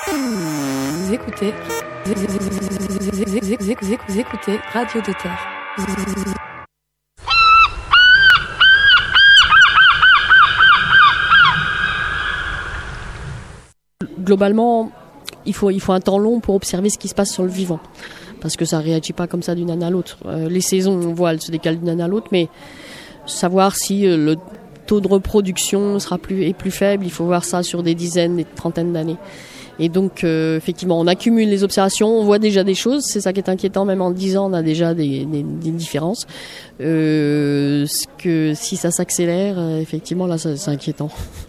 Vous écoutez Radio de Terre. Globalement, il faut un temps long pour observer ce qui se passe sur le vivant, parce que ça réagit pas comme ça d'une année à l'autre. Les saisons, on voit, elles se décalent d'une année à l'autre, mais savoir si le taux de reproduction sera plus faible, il faut voir ça sur des dizaines, des trentaines d'années. Et donc, effectivement, on accumule les observations, on voit déjà des choses, c'est ça qui est inquiétant, même en 10 ans, on a déjà des différences. Si ça s'accélère, effectivement, là, c'est inquiétant.